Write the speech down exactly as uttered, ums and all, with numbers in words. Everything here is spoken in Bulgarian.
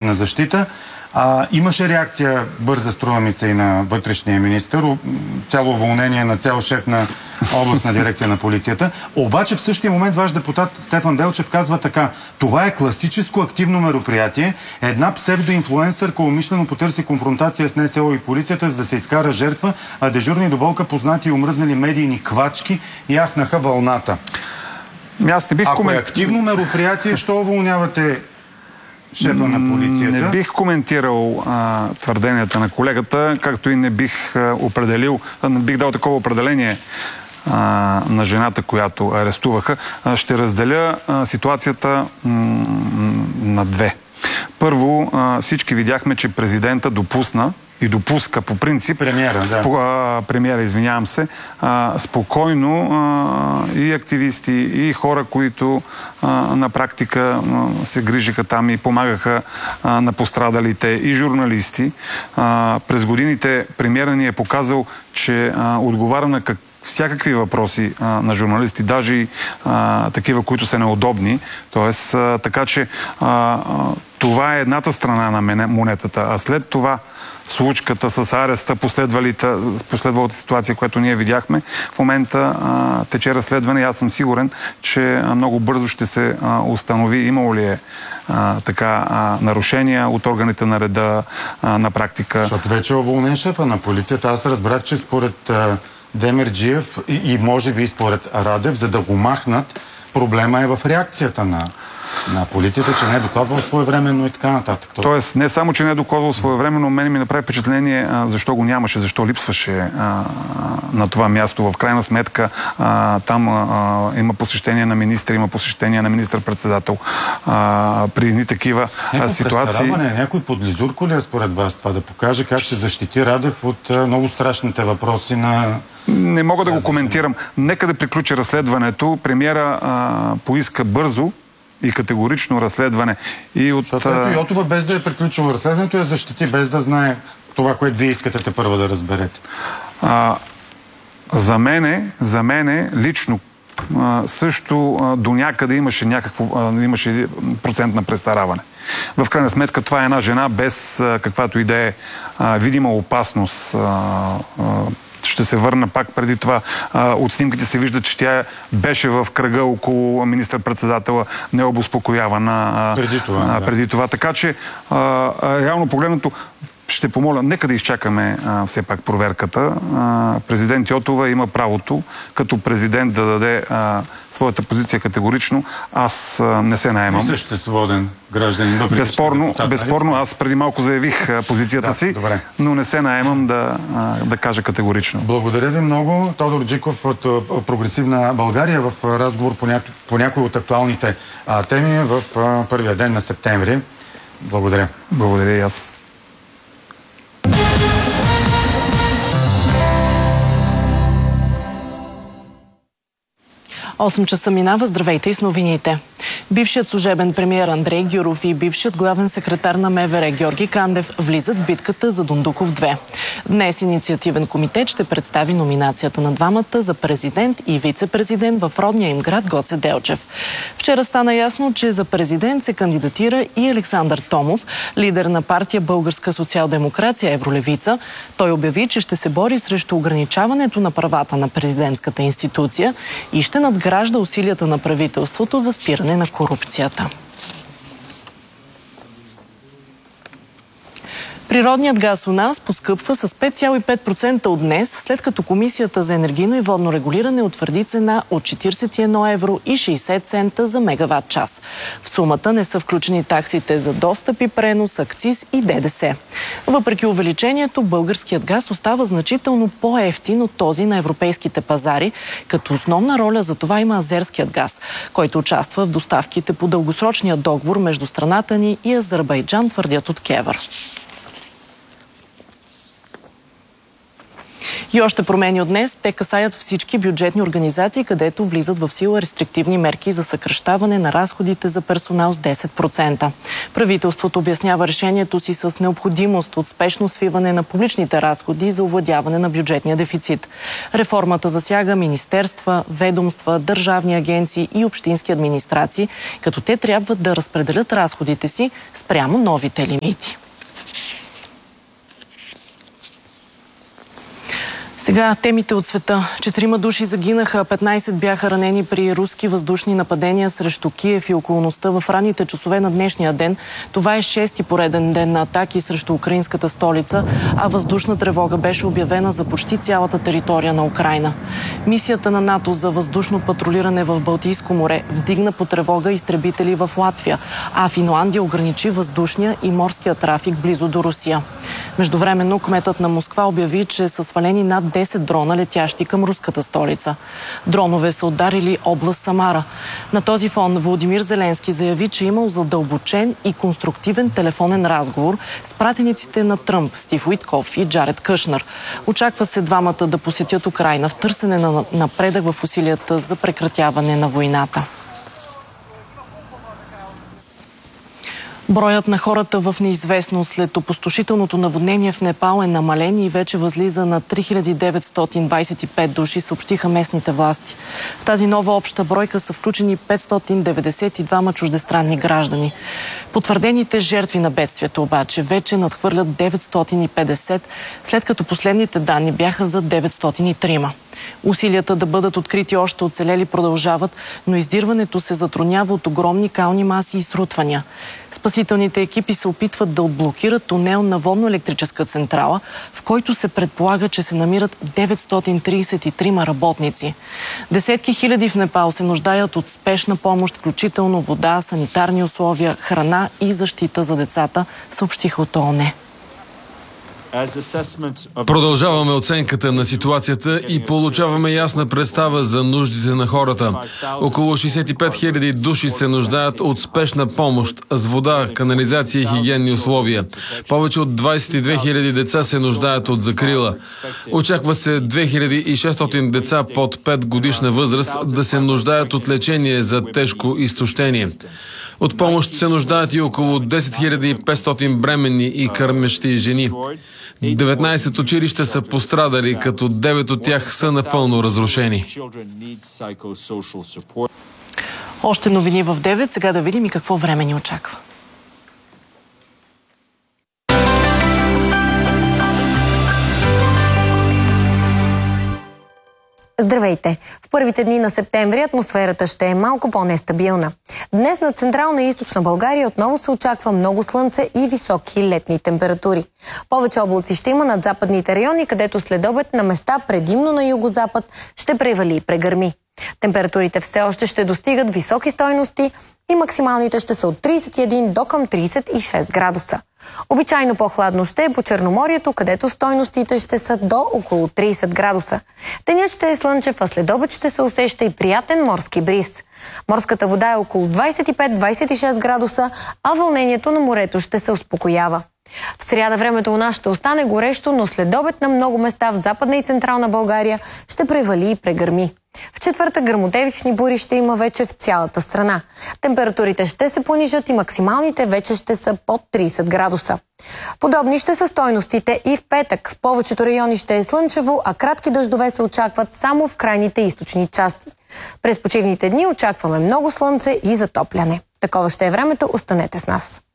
правна защита. А, имаше реакция, бърза струва ми се, и на вътрешния министър, цяло уволнение на цял шеф на областна дирекция на полицията. Обаче в същия момент ваш депутат Стефан Делчев казва така: това е класическо активно мероприятие. Една псевдоинфлуенсърка умишлено потърси конфронтация с НСО и полицията, за да се изкара жертва, а дежурни до болка познати и омръзнали медийни квачки яхнаха вълната. Аз не бих Ако комент... е активно мероприятие, що уволнявате шефа на полицията? Не бих коментирал а, твърденията на колегата, както и не бих а, определил, не бих дал такова определение а, на жената, която арестуваха. А, ще разделя а, ситуацията на две. Първо, а, всички видяхме, че президента допусна и допуска по принцип премиера, да. спо, а, премиера, извинявам се, а, спокойно а, и активисти, и хора, които а, на практика а, се грижиха там и помагаха а, на пострадалите, и журналисти. А, през годините премиера ни е показал, че а, отговаря на как всякакви въпроси а, на журналисти, даже и а, такива, които са неудобни. Тоест, а, така че а, а, това е едната страна на монетата. А след това случката с ареста, последвалата ситуация, която ние видяхме, в момента а, тече разследване и аз съм сигурен, че а, много бързо ще се а, установи имало ли е а, така а, нарушения от органите на реда а, на практика. Защото вече е уволнен шефа на полицията. Аз разбрах, че според а, Демерджиев и, и може би според Радев, за да го махнат, проблема е в реакцията на на полицията, че не е докладвал своевременно и така нататък. Тоест, не само, че не е докладвал своевременно, мен ми направи впечатление а, защо го нямаше, защо липсваше а, на това място. В крайна сметка а, там а, има посещение на министър, има посещение на министър-председател. А, при едни такива а, ситуации... Някой подлизурко ли е според вас това да покаже как ще защити Радев от а, много страшните въпроси на... Не мога да го коментирам. Нека да приключи разследването. Премиера а, поиска бързо и категорично разследване. И от... Защото ето Йотова, без да е приключило разследването, я защити, без да знае това, което вие искате те първо да разберете. А, за мене, за мене лично а, също а, до някъде имаше някакво, а, имаше процент на престараване. В крайна сметка това е една жена без а, каквато и да е а, видима опасност. А, а, Ще се върна пак преди това. От снимките се вижда, че тя беше в кръга около министър-председателя, необуспокоявана преди това. Да. Преди това. Така че, реално погледнато, ще помоля, нека да изчакаме а, все пак проверката. А, президент Йотова има правото като президент да даде а, своята позиция категорично. Аз а, не се наемам. Ти също е свободен гражданин. Безспорно, депутат, безспорно, аз преди малко заявих а, позицията да, си, добре. Но не се наемам да, а, да кажа категорично. Благодаря ви много. Тодор Джиков от Прогресивна България в разговор по, ня... по някои от актуалните а, теми в а, първия ден на септември. Благодаря. Благодаря и аз. осем часа минава. Здравейте и с новините. Бившият служебен премиер Андрей Гюров и бившият главен секретар на МВР Георги Кандев влизат в битката за Дондуков две. Днес инициативен комитет ще представи номинацията на двамата за президент и вице-президент в родния им град Гоце Делчев. Вчера стана ясно, че за президент се кандидатира и Александър Томов, лидер на партия Българска социал-демокрация Евролевица. Той обяви, че ще се бори срещу ограничаването на правата на президентската институция и ще надгражда усилията на правителството за спиране на корупцията. Природният газ у нас поскъпва с пет цяло и пет процента от днес, след като Комисията за енергийно и водно регулиране утвърди цена от четиридесет и едно евро и шейсет цента за мегаватт час. В сумата не са включени таксите за достъп и пренос, акциз и ДДС. Въпреки увеличението, българският газ остава значително по-евтин от този на европейските пазари, като основна роля за това има азерският газ, който участва в доставките по дългосрочния договор между страната ни и Азербайджан, твърдят от КЕВР. И още промени от днес. Те касаят всички бюджетни организации, където влизат в сила рестриктивни мерки за съкращаване на разходите за персонал с десет процента. Правителството обяснява решението си с необходимост от спешно свиване на публичните разходи за овладяване на бюджетния дефицит. Реформата засяга министерства, ведомства, държавни агенции и общински администрации, като те трябва да разпределят разходите си спрямо новите лимити. Сега темите от света. Четирима души загинаха, петнайсет бяха ранени при руски въздушни нападения срещу Киев и околността в ранните часове на днешния ден. Това е шести пореден ден на атаки срещу украинската столица, а въздушна тревога беше обявена за почти цялата територия на Украйна. Мисията на НАТО за въздушно патрулиране в Балтийско море вдигна по тревога изтребители в Латвия, а Финландия ограничи въздушния и морския трафик близо до Русия. Междувременно кметът на Москва обяви, че са свалени над десет дрона, летящи към руската столица. Дронове са ударили област Самара. На този фон Володимир Зеленски заяви, че имал задълбочен и конструктивен телефонен разговор с пратениците на Тръмп, Стив Уитков и Джаред Кушнер. Очаква се двамата да посетят Украйна в търсене на напредък в усилията за прекратяване на войната. Броят на хората в неизвестност след опустошителното наводнение в Непал е намален и вече възлиза на три хиляди деветстотин двайсет и пет души, съобщиха местните власти. В тази нова обща бройка са включени петстотин деветдесет и двама чуждестранни граждани. Потвърдените жертви на бедствието обаче вече надхвърлят деветстотин и петдесет, след като последните данни бяха за деветстотин и трима. Усилията да бъдат открити още оцелели продължават, но издирването се затруднява от огромни кални маси и срутвания. Спасителните екипи се опитват да отблокират тунел на водно-електрическа централа, в който се предполага, че се намират деветстотин трийсет и трима работници. Десетки хиляди в Непал се нуждаят от спешна помощ, включително вода, санитарни условия, храна и защита за децата, съобщиха от ООН. Продължаваме оценката на ситуацията и получаваме ясна представа за нуждите на хората. Около шейсет и пет хиляди души се нуждаят от спешна помощ с вода, канализация и хигиенни условия. Повече от двайсет и две хиляди деца се нуждаят от закрила. Очаква се две хиляди и шестстотин деца под пет годишна възраст да се нуждаят от лечение за тежко изтощение. От помощ се нуждаят и около десет хиляди и петстотин бременни и кърмещи жени. деветнайсет училища са пострадали, като девет от тях са напълно разрушени. Още новини в девет. Сега да видим и какво време ни очаква. Здравейте! В първите дни на септември атмосферата ще е малко по-нестабилна. Днес на Централна и Източна България отново се очаква много слънце и високи летни температури. Повече облаци ще има над западните райони, където следобед на места, предимно на югозапад, ще превали и прегърми. Температурите все още ще достигат високи стойности и максималните ще са от трийсет и един до към трийсет и шест градуса. Обичайно по-хладно ще е по Черноморието, където стойностите ще са до около трийсет градуса. Денят ще е слънчев, а следобед ще се усеща и приятен морски бриз. Морската вода е около двайсет и пет до двайсет и шест градуса, а вълнението на морето ще се успокоява. В сряда времето у нас ще остане горещо, но следобед на много места в Западна и Централна България ще превали и прегърми. В четвъртък гръмотевични бури ще има вече в цялата страна. Температурите ще се понижат и максималните вече ще са под трийсет градуса. Подобни ще са стойностите и в петък. В повечето райони ще е слънчево, а кратки дъждове се очакват само в крайните източни части. През почивните дни очакваме много слънце и затопляне. Такова ще е времето, останете с нас.